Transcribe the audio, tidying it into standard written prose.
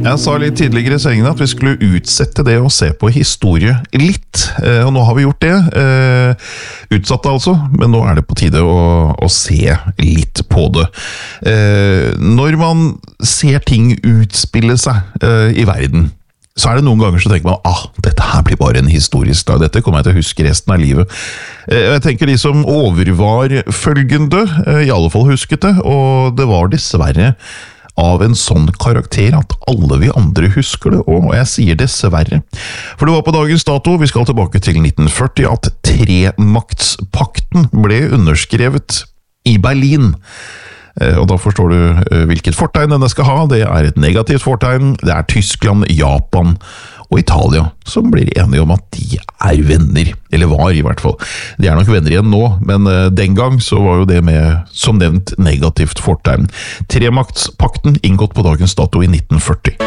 Jeg sa litt tidligere i sendingen at vi skulle utsette det å se på historie litt, og nå har vi gjort det. Utsatt altså, men nå er det på tide å se litt på det. Når man ser ting utspille seg i verden, så er det noen ganger så tenker man, dette her blir bare en historisk dag, dette kommer jeg til å huske resten av livet. Jeg tenker de som overvar følgende, i alle fall husket det, og det var dessverre av en sånn karakter at alle vi andre husker det, og jeg sier dessverre. For det var på dagens dato, vi skal tilbake til 1940, at tremaktspakten ble underskrevet i Berlin. Og da forstår du hvilket fortegn denne skal ha. Det er et negativt fortegn. Det er Tyskland, Japan og Italia som blir enige om at de er venner, eller var i hvert fall. De er nok venner igjen nå, men den gang så var jo det med, som nevnt, negativt fortegn. Tremaktspakten inngått på dagens dato i 1940.